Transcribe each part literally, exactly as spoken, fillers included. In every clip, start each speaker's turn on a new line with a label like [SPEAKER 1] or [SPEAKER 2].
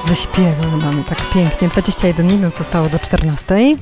[SPEAKER 1] wyśpiewał nam tak pięknie. dwadzieścia jeden minut zostało do czternastej.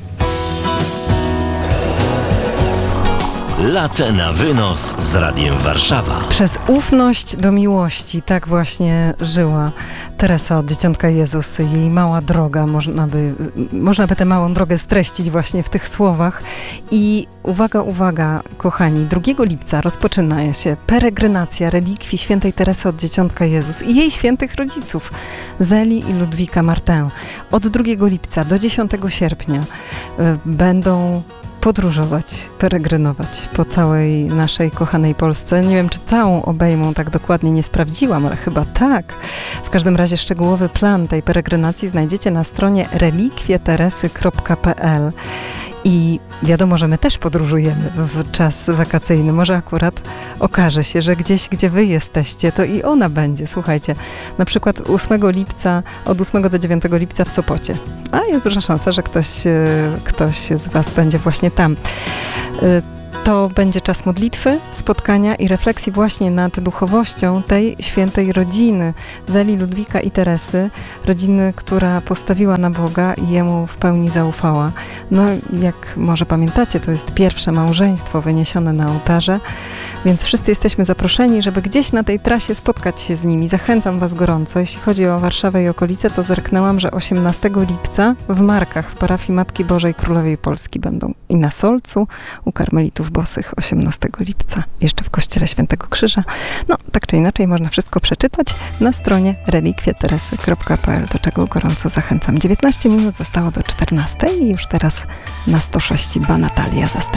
[SPEAKER 2] Latę na wynos z Radiem Warszawa.
[SPEAKER 1] Przez ufność do miłości, tak właśnie żyła Teresa od Dzieciątka Jezus. Jej mała droga, można by, można by tę małą drogę streścić właśnie w tych słowach. I uwaga, uwaga, kochani, drugiego lipca rozpoczyna się peregrinacja relikwii świętej Teresy od Dzieciątka Jezus i jej świętych rodziców, Zeli i Ludwika Martę. Od drugiego lipca do dziesiątego sierpnia y, będą podróżować, peregrynować po całej naszej kochanej Polsce. Nie wiem, czy całą obejmą, tak dokładnie nie sprawdziłam, ale chyba tak. W każdym razie szczegółowy plan tej peregrynacji znajdziecie na stronie relikwieteresy kropka pe el. I wiadomo, że my też podróżujemy w czas wakacyjny. Może akurat okaże się, że gdzieś, gdzie wy jesteście, to i ona będzie. Słuchajcie, na przykład ósmego lipca, od ósmego do dziewiątego lipca w Sopocie. A jest duża szansa, że ktoś, ktoś z was będzie właśnie tam. To będzie czas modlitwy, spotkania i refleksji właśnie nad duchowością tej świętej rodziny, Zeli, Ludwika i Teresy. Rodziny, która postawiła na Boga i Jemu w pełni zaufała. No, jak może pamiętacie, to jest pierwsze małżeństwo wyniesione na ołtarze, więc wszyscy jesteśmy zaproszeni, żeby gdzieś na tej trasie spotkać się z nimi. Zachęcam was gorąco. Jeśli chodzi o Warszawę i okolice, to zerknęłam, że osiemnastego lipca w Markach w parafii Matki Bożej Królowej Polski będą i na Solcu, u Karmelitów Bosych osiemnastego lipca, jeszcze w Kościele Świętego Krzyża. No, tak czy inaczej można wszystko przeczytać na stronie relikwieteresy kropka pe el, do czego gorąco zachęcam. dziewiętnaście minut zostało do czternastej i już teraz na sto sześć i dwa Natalia Zastań.